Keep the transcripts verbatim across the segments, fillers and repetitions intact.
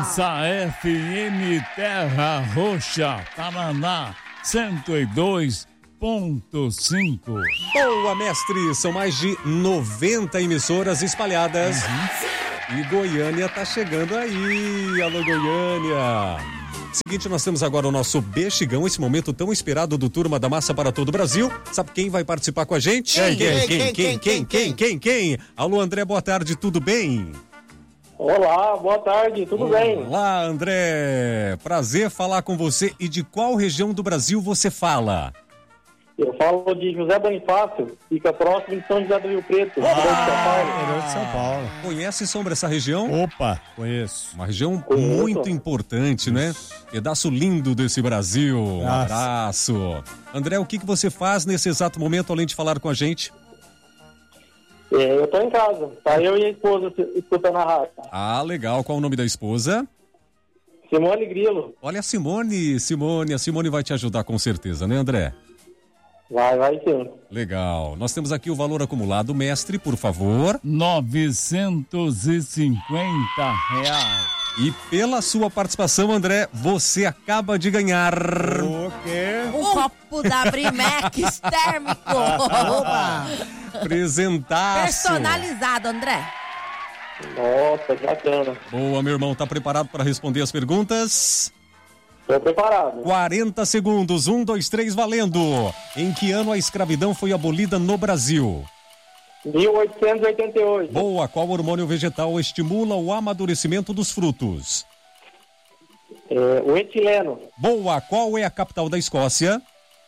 Nossa F M Terra Roxa, Paraná, cento e dois ponto cinco. Boa, mestre! São mais de noventa emissoras espalhadas. Uhum. E Goiânia tá chegando aí. Alô, Goiânia! Seguinte, nós temos agora o nosso Bexigão, esse momento tão esperado do Turma da Massa para todo o Brasil. Sabe quem vai participar com a gente? Quem? Quem? Quem? Quem? Quem? Quem? Quem? Quem? Quem? Alô, André, boa tarde, tudo bem? Olá, boa tarde, tudo Olá, bem? Olá, André. Prazer falar com você. E de qual região do Brasil você fala? Eu falo de José Bonifácio, fica próximo de São José do Rio Preto, Ah, de São Paulo. interior de São Paulo. Conhece sobre essa região? Opa, conheço. Uma região Conheço. muito importante, né? Pedaço lindo desse Brasil. Um Nossa. abraço. André, o que, que você faz nesse exato momento, além de falar com a gente? É, eu tô em casa, tá eu e a esposa escutando a rádio. Ah, legal. Qual o nome da esposa? Simone Grilo. Olha a Simone. Simone, a Simone vai te ajudar com certeza, né, André? Vai, vai sim. Legal. Nós temos aqui o valor acumulado. Mestre, por favor. novecentos e cinquenta reais. E pela sua participação, André, você acaba de ganhar... O quê? Um copo da Brimex térmico. Opa! Presentaço. Personalizado, André. Nossa, que bacana. Boa, meu irmão. Tá preparado para responder as perguntas? Tô preparado. quarenta segundos. Um, dois, três, valendo. Em que ano a escravidão foi abolida no Brasil? mil oitocentos e oitenta e oito. Boa. Qual hormônio vegetal estimula o amadurecimento dos frutos? É, o etileno. Boa. Qual é a capital da Escócia?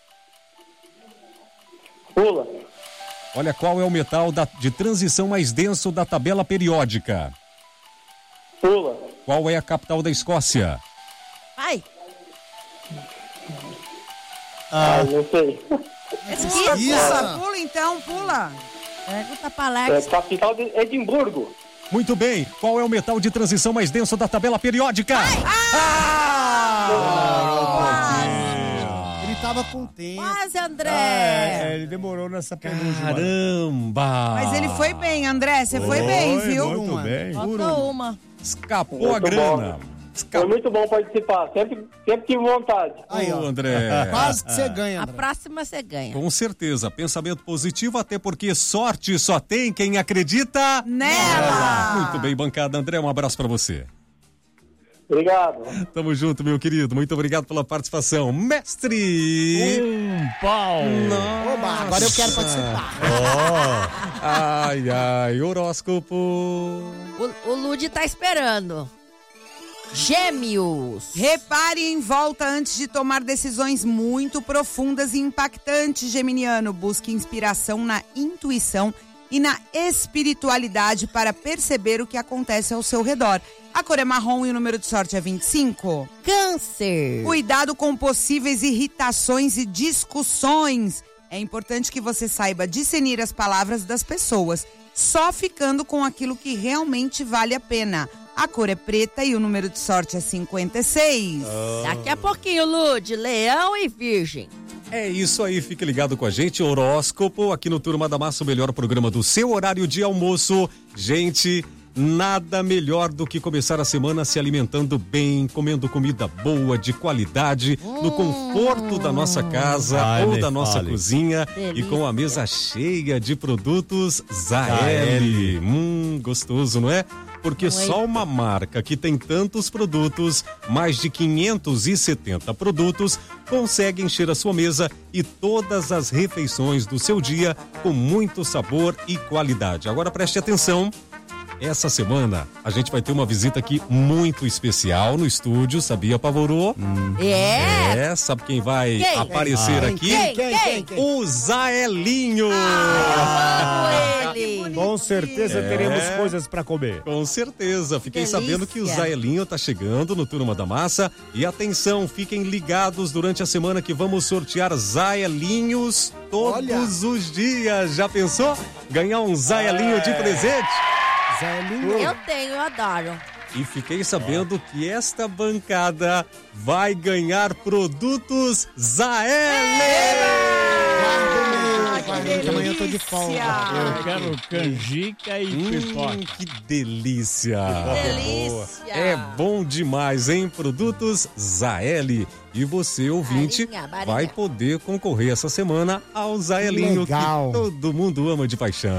Pula. Olha, qual é o metal da- de transição mais denso da tabela periódica? Pula. Qual é a capital da Escócia? Vai. Ah, não sei. Esquisa. Isso, pula então, pula. Pergunta pra É Alex. capital de Edimburgo. Muito bem. Qual é o metal de transição mais denso da tabela periódica? Ele tava com tempo. Quase, André. É, ele demorou nessa penúltima. Caramba! Mas ele foi bem, André, você foi, bem, viu? Muito Uma. bem. Faltou uma. Escapou a Muito grana. Foi Escapou. muito bom participar, sempre, sempre tive vontade. Aí, ó. Ô, André. Quase que você ganha, A André. próxima você ganha. Com certeza. Pensamento positivo, até porque sorte só tem quem acredita Nela! Muito bem, bancada. André, um abraço pra você. Obrigado. Tamo junto, meu querido. Muito obrigado pela participação. Mestre! Um pau. Oba, agora eu quero participar. Ai, ai, horóscopo. O, o Ludi tá esperando. Gêmeos. Repare em volta antes de tomar decisões muito profundas e impactantes, geminiano. Busque inspiração na intuição e na espiritualidade para perceber o que acontece ao seu redor. A cor é marrom e o número de sorte é vinte e cinco. Câncer. Cuidado com possíveis irritações e discussões. É importante que você saiba discernir as palavras das pessoas, só ficando com aquilo que realmente vale a pena. A cor é preta e o número de sorte é cinquenta e seis. Daqui a pouquinho, Ludi. Leão e Virgem. É isso aí, fique ligado com a gente, horóscopo, aqui no Turma da Massa, o melhor programa do seu horário de almoço. Gente, nada melhor do que começar a semana se alimentando bem, comendo comida boa, de qualidade, no conforto da nossa casa Ai, ou nem da nossa fale. cozinha Delícia. e com a mesa cheia de produtos Zaeli. Hum, gostoso, não é? Porque Não é? só uma marca que tem tantos produtos, mais de quinhentos e setenta produtos, consegue encher a sua mesa e todas as refeições do seu dia com muito sabor e qualidade. Agora preste atenção. Essa semana a gente vai ter uma visita aqui muito especial no estúdio, sabia, Pavorô? É. É, sabe quem vai Quem? aparecer Ah, aqui? Quem? Quem, quem, quem? O Zaelinho! Amo ele. Com certeza É. teremos coisas pra comer. Com certeza, fiquei Delícia. sabendo que o Zaelinho tá chegando no Turma da Massa. E atenção, fiquem ligados durante a semana que vamos sortear Zaelinhos todos Olha. os dias. Já pensou? Ganhar um Zaelinho de presente? Zelinho. Eu tenho, eu adoro. E fiquei sabendo que esta bancada vai ganhar produtos Zaeli! Que amanhã eu tô de folga. Eu quero canjica e Hum, pipoca. que delícia! Delícia. É bom demais, hein? Produtos Zaeli. E você, ouvinte, Barinha, barinha. vai poder concorrer essa semana ao Zaelinho que Legal. todo mundo ama de paixão.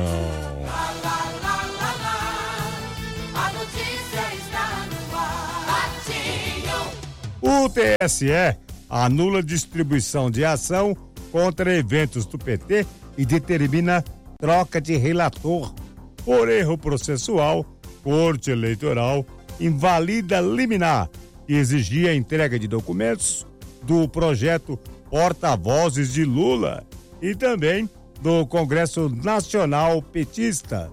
A notícia está no ar. Ratinho. O T S E anula distribuição de ação contra eventos do P T e determina troca de relator. Por erro processual, Corte Eleitoral invalida liminar que exigia a entrega de documentos do projeto Porta-Vozes de Lula e também do Congresso Nacional Petista.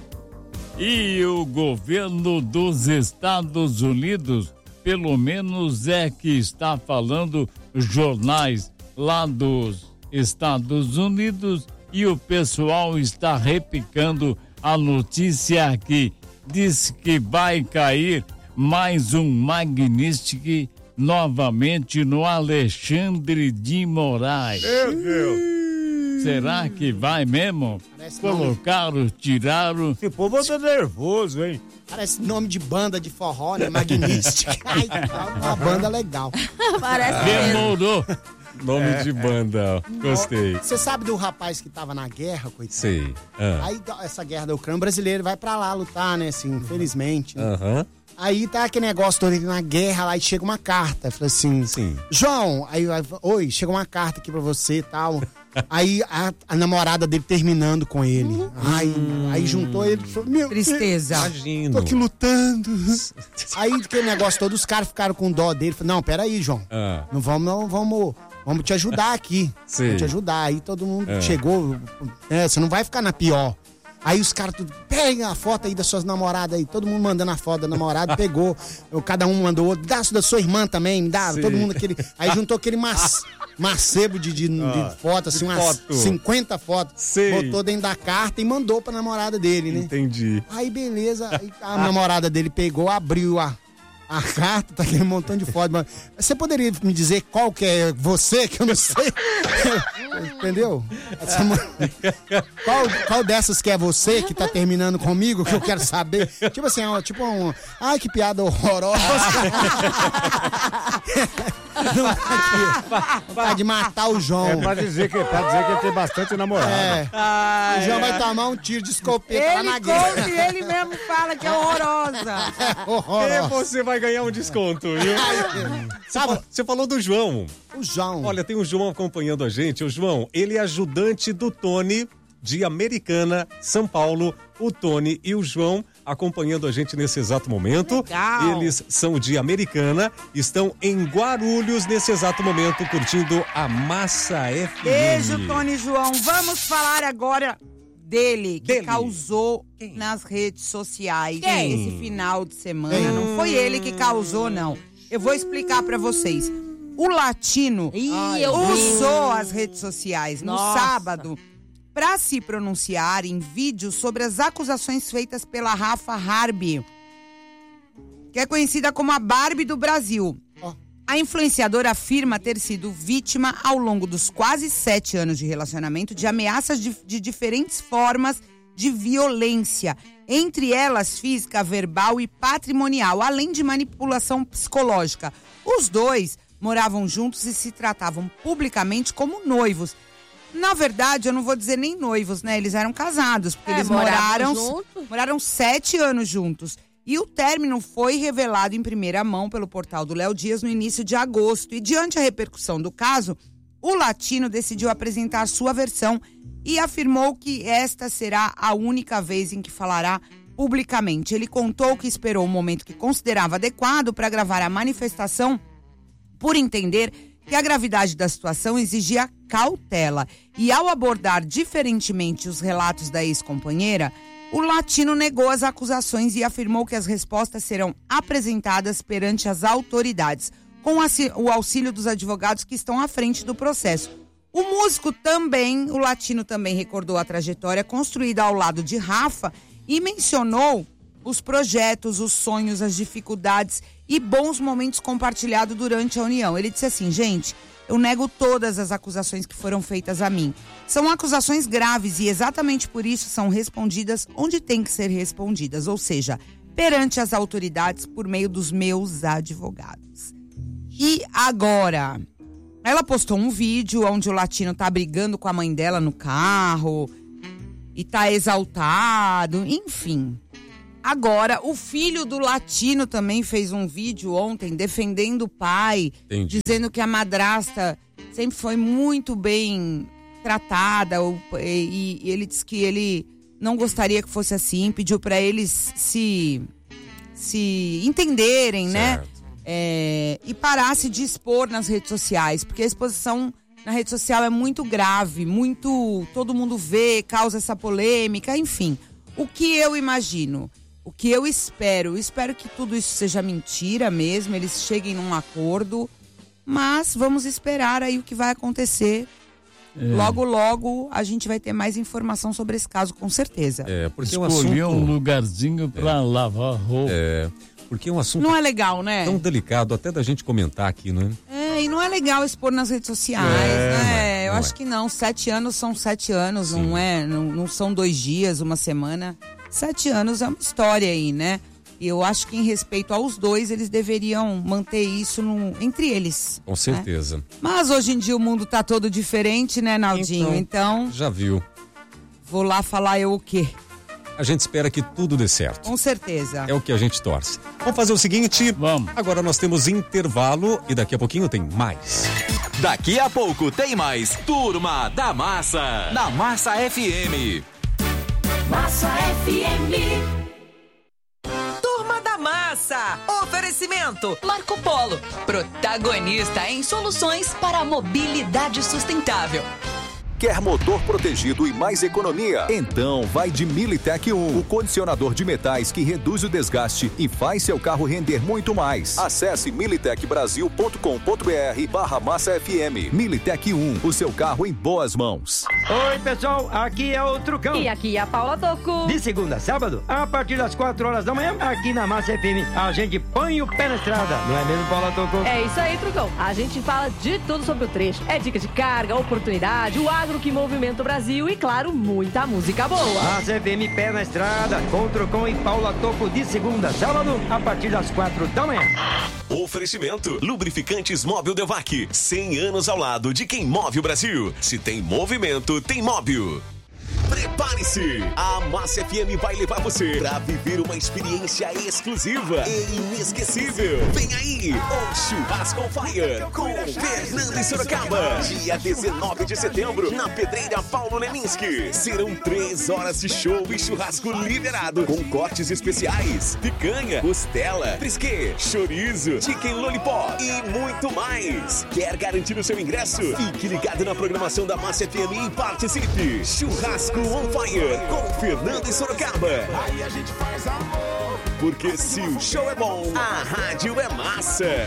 E o governo dos Estados Unidos, pelo menos é que está falando jornais lá dos Estados Unidos, e o pessoal está repicando a notícia aqui. Diz que vai cair mais um Magnífico novamente no Alexandre de Moraes. Meu Deus! Será que vai mesmo? Parece Colocaram, tiraram. Esse povo tá nervoso, hein? Parece nome de banda de forró, né? Magnífico. Ai, uma banda legal. Parece mesmo. Demorou. Nome de banda, gostei. Você sabe do rapaz que tava na guerra, coitado? Sei. Ah. Aí essa guerra da Ucrânia, o brasileiro vai pra lá lutar, né? Assim, infelizmente. Né? Aham. Aí tá aquele negócio todo ele na guerra lá e chega uma carta. Fala assim, Sim. João, aí, aí, oi, chega uma carta aqui pra você e tal. Aí a, a namorada dele terminando com ele. Aí, aí juntou ele e falou, meu Tristeza. Imagino. tô aqui lutando. Aí aquele negócio todo, os caras ficaram com dó dele. Falaram, não, peraí, João. Ah. Não vamos, não, vamos, vamos te ajudar aqui. Sim. Vamos te ajudar. Aí todo mundo É. chegou. É, você não vai ficar na pior. Aí os caras tudo, pega a foto aí das suas namoradas aí, todo mundo mandando a foto da namorada, pegou, eu, cada um mandou outro, dá da sua irmã também, me dá, Sim. todo mundo aquele, aí juntou aquele mas, macebo de, de, de foto, assim, de umas foto. cinquenta fotos, Sei. botou dentro da carta e mandou pra namorada dele, né? Entendi. Aí beleza, aí a namorada dele pegou, abriu a, a carta, tá aquele montão de fotos, mas você poderia me dizer qual que é você, que eu não sei? Entendeu? Essa mo- qual, qual dessas que é você que tá terminando comigo, que eu quero saber? Tipo assim, ó, tipo um... Ai, que piada horrorosa. Não, aqui, vontade de matar o João. É pra dizer que, pra dizer que ele tem bastante namorado. É. O João vai tomar um tiro de escopeta lá Ele na guerra. conta e ele mesmo fala que é horrorosa. E Horrorosa. você vai ganhar um desconto, viu? Sabe, Você falou do João. o João... Olha, tem o João acompanhando a gente. O João, ele é ajudante do Tony de Americana, São Paulo. O Tony e o João acompanhando a gente nesse exato momento. Legal. Eles são de Americana, estão em Guarulhos nesse exato momento curtindo a Massa F M. Beijo, Tony e João. Vamos falar agora dele, que Dele. causou nas redes sociais Quem? esse final de semana. Não foi ele que causou, não. Eu vou explicar pra vocês. O Latino Ih, eu vi. usou as redes sociais no Nossa. sábado para se pronunciar em vídeo sobre as acusações feitas pela Rafa Harbi, que é conhecida como a Barbie do Brasil. Ó. A influenciadora afirma ter sido vítima, ao longo dos quase sete anos de relacionamento, de ameaças de, de diferentes formas de violência, entre elas física, verbal e patrimonial, além de manipulação psicológica. Os dois moravam juntos e se tratavam publicamente como noivos. Na verdade, eu não vou dizer nem noivos, né? Eles eram casados, porque É, eles moravam moraram, juntos. moraram sete anos juntos. E o término foi revelado em primeira mão pelo portal do Léo Dias no início de agosto. E diante da repercussão do caso, o Latino decidiu apresentar sua versão e afirmou que esta será a única vez em que falará publicamente. Ele contou que esperou o momento que considerava adequado para gravar a manifestação, por entender que a gravidade da situação exigia cautela. E ao abordar diferentemente os relatos da ex-companheira, o Latino negou as acusações e afirmou que as respostas serão apresentadas perante as autoridades, com o auxílio dos advogados que estão à frente do processo. O músico também, o Latino também recordou a trajetória construída ao lado de Rafa e mencionou os projetos, os sonhos, as dificuldades e bons momentos compartilhados durante a união. Ele disse assim, gente, eu nego todas as acusações que foram feitas a mim. São acusações graves e exatamente por isso são respondidas onde tem que ser respondidas, ou seja, perante as autoridades por meio dos meus advogados. E agora, ela postou um vídeo onde o Latino tá brigando com a mãe dela no carro e tá exaltado, enfim. Agora, o filho do Latino também fez um vídeo ontem defendendo o pai, Entendi. dizendo que a madrasta sempre foi muito bem tratada, e, e ele disse que ele não gostaria que fosse assim, pediu para eles se, se entenderem, Certo. né? É, e parasse de expor nas redes sociais, porque a exposição na rede social é muito grave, muito, todo mundo vê, causa essa polêmica, enfim. O que eu imagino, o que eu espero, eu espero que tudo isso seja mentira mesmo, eles cheguem num acordo, mas vamos esperar aí o que vai acontecer. É. Logo, logo a gente vai ter mais informação sobre esse caso, com certeza. É, porque é um Escolher assunto... um lugarzinho pra lavar roupa. É, porque é um assunto Não é legal, né? tão delicado até da gente comentar aqui, não é? É, e não é legal expor nas redes sociais, É, né? não é, Eu não acho é. que não. Sete anos são sete anos, Sim. não é? Não, não são dois dias, uma semana. Sete anos é uma história aí, né? E eu acho que em respeito aos dois, eles deveriam manter isso no, entre eles. Com certeza. Mas hoje em dia o mundo tá todo diferente, né, Naldinho? Então, Já viu. vou lá falar eu o quê? A gente espera que tudo dê certo. Com certeza. É o que a gente torce. Vamos fazer o seguinte. Vamos. Agora nós temos intervalo e daqui a pouquinho tem mais. Daqui a pouco tem mais Turma da Massa, na Massa F M. Massa F M. Turma da Massa. Oferecimento Marco Polo, protagonista em soluções para a mobilidade sustentável. Quer motor protegido e mais economia? Então vai de Militec um, o condicionador de metais que reduz o desgaste e faz seu carro render muito mais. Acesse militec brasil ponto com ponto br barra massa F M. Militec um, o seu carro em boas mãos. Oi, pessoal, aqui é o Trucão. E aqui é a Paula Toco. De segunda a sábado, a partir das quatro horas da manhã, aqui na Massa F M, a gente põe o pé na estrada. Não é mesmo, Paula Toco? É isso aí, Trucão. A gente fala de tudo sobre o trecho. É dica de carga, oportunidade, o agro que movimenta o Brasil e, claro, muita música boa. Massa F M, pé na estrada, com o Trucão e Paula Toco de segunda a sábado, a partir das quatro da manhã. Oferecimento: Lubrificantes Móbil Devac. cem anos ao lado de quem move o Brasil. Se tem movimento, tem móvel. Prepare-se! A Massa F M vai levar você para viver uma experiência exclusiva e inesquecível. Vem aí, o Churrasco on Fire com Fernando e Sorocaba. Dia dezenove de setembro, na Pedreira Paulo Leminski. Serão três horas de show e churrasco liberado, com cortes especiais, picanha, costela, brisquet, chorizo, chicken lollipop e muito mais. Quer garantir o seu ingresso? Fique ligado na programação da Massa F M e participe. Churrasco on Fire com Fernando e Sorocaba. Aí a gente faz amor. Porque se o show é bom, a rádio é massa.